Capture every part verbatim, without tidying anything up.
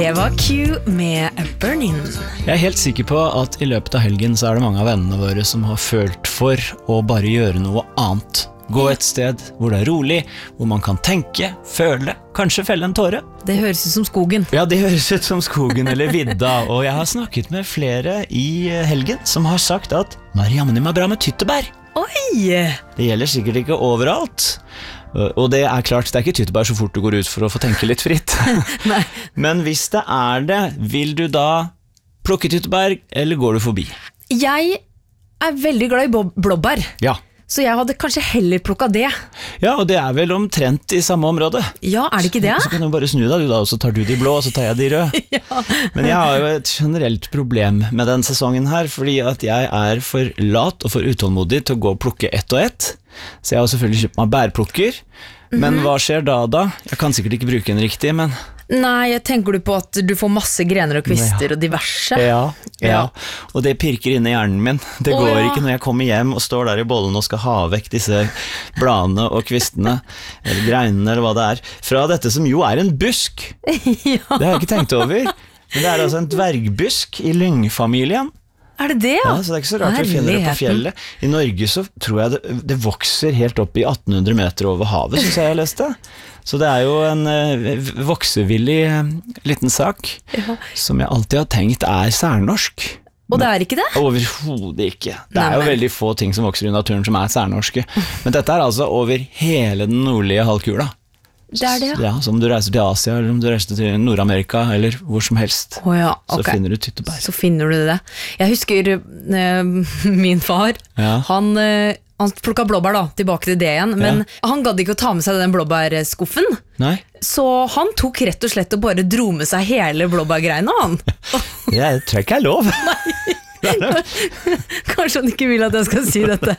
Det var Q med Burning. Jeg er helt sikker på at i løpet av helgen så er det mange av vennene våre som har følt for å bare gjøre noe annet. Gå et sted hvor det er rolig, hvor man kan tenke, føle, kanskje felle en tåre. Det høres ut som skogen. Ja, det høres ut som skogen eller vidda, og jeg har snakket med flere i helgen som har sagt at Mariamne er bra med tyttebær. Oi! Det gjelder sikkert ikke overalt. Og det er klart, det er ikke tyttebær så fort du går ut for å få tenke litt fritt. Nei. Men hvis det er det, vil du da plukke tyttebær, eller går du forbi? Jeg er veldig glad i bob- blåbær. Ja. Så jeg hadde kanskje heller plukket det. Ja, og det er vel omtrent i samme område. Ja, er det ikke det? Så kan du bare snu deg, du da, og så tar du de blå, og så tar jeg de røde. Ja. Men jeg har jo et generelt problem med den sesongen her, fordi at jeg er for lat og for utålmodig til å gå og plukke ett og ett. Så jeg har selvfølgelig kjøpt meg bærplukker. Men Mhm. hva skjer da da? Jeg kan sikkert ikke bruke en riktig, men... Nei, jeg tenker du på at du får masse grener og kvister Ja. og diverse? Ja, ja, Ja. og det pirker inn i hjernen min. Det Å, går ja. ikke når jeg kommer hjem og står der i bollen og skal ha vekk disse bladene og kvistene, eller greinene, eller hva det er, fra dette som jo er en busk. Ja. Det har jeg ikke tenkt over. Men det er altså en dvergbusk i lyngfamilien. Er det det, Ja, ja? så det er ikke så rart vi finner det på Herligheten. fjellet. I Norge så tror jeg det, det vokser helt opp i atten hundre meter over havet, synes jeg jeg leste. Så det er jo en uh, voksevillig uh, liten sak, Ja. som jeg alltid har tenkt er særnorsk. Og det er ikke det? Overhodet ikke. Det er Nei, jo men- veldig få ting som vokser i naturen som er særnorske. Men dette er altså over hele den nordlige halvkula. Det er det, ja. Ja, så om du reiser til Asia, eller om du reiser til Nord-Amerika, eller hvor som helst, Å ja, så ok. finner du tyttebær. Så finner du det. Jeg husker eh, min far, Ja. han, eh, han plukket blåbær da, tilbake til det igjen, men han gadd ikke å ta med seg den blåbærskuffen. Nei, Så han tok rett og slett og bare dro med seg hele blåbærgreina, han. det tror jeg ikke er lov. Kanskje han ikke vil at jeg skal si dette.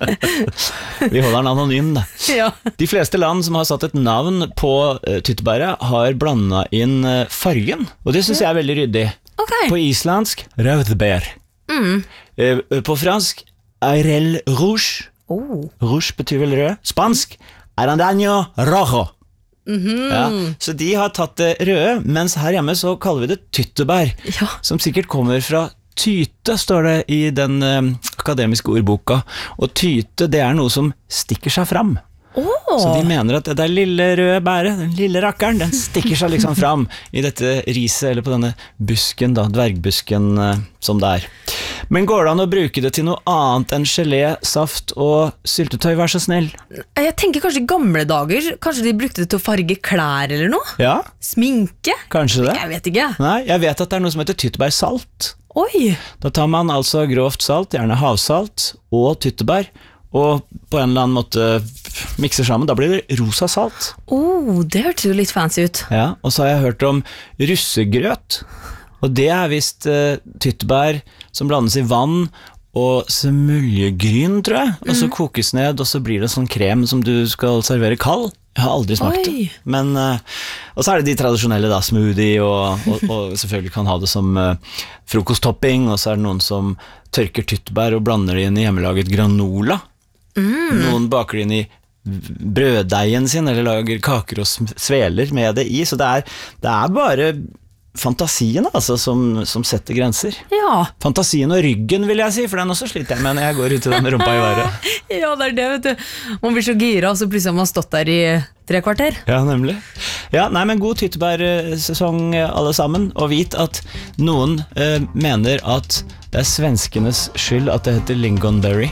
Vi holder den anonym, da. Ja. De fleste land som har satt et navn på uh, tyttebæret har blandet inn uh, fargen, og det synes jeg er veldig ryddig. Ok. På islandsk, rødbær. Mm. Uh, på fransk, airel rouge. Oh. Rouge betyr vel rød. Spansk, arandaño rojo. Mhm. Ja, så de har tatt det røde, mens her hjemme så kaller vi det tyttebær, Ja. som sikkert kommer fra tyte, står det i den eh, akademiske ordboka. Og tyte, det er noe som stikker seg fram. Åh. Så de mener at det der lille røde bæret, den lille rakkeren, den stikker seg liksom fram i dette riset, eller på denne busken da, dvergbusken eh, som det er. Men går det an å bruke det til noe annet enn gelé, saft og syltetøy, vær så snill? Jeg tenker kanskje i gamle dager, kanskje de brukte det til å farge klær eller noe? Ja, Sminke? kanskje det. Jeg vet ikke. Nei, jeg vet at det er noe som heter tyttebærsalt. Oi. Da tar man altså grovt salt, gjerne havsalt, og tyttebær, og på en eller annen måte mikser sammen. Da blir det rosa salt. Oh, det hørtes jo litt fancy ut. Ja, og så har jeg hørt om russegrøt, og det er visst uh, tyttebær som blandes i vann og semuljegryn, tror jeg, og så kokes ned, og så blir det sånn krem som du skal servere kald. Jeg har aldri smakt Oi. det. Men, uh, og så er det de tradisjonelle da, smoothie, og, og, og selvfølgelig kan ha det som uh, frokosttopping, og så er det noen som tørker tyttebær og blander det inn i hjemmelaget granola. Mm. Noen baker det inn i brøddeigen sin, eller lager kaker og sm- sveler med det i, så det er, det er bare fantasien altså, som, som setter grenser. Ja. Fantasien og ryggen, vil jeg si, for den også sliter jeg med når jeg går ut i den rumpa i været. Ja, det er det, vet du. Man blir så gira, og så plutselig har man stått der i tre kvarter. Ja, nemlig. Ja, nei, men god tyttebærsesong alle sammen, og vit at noen eh, mener at det er svenskenes skyld at det heter lingonberry.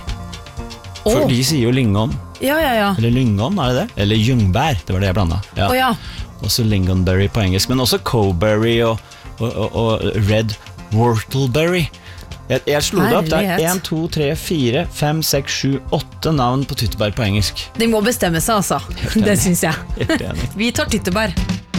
For Åh. de sier jo lingon, Ja, ja, ja. eller lyngon, er det det? Eller jungbær, det var det jeg blandet. Ja. Å ja. Også lingonberry på engelsk, men også cowberry og, og, og, og red whortleberry. Jeg, jeg slo det opp, det er Herlighet. en, to, tre, fire, fem, seks, sju, åtte navn på tyttebær på engelsk. De må bestemme seg, altså. enig. Det synes jeg. Helt enig. Vi tar tyttebær.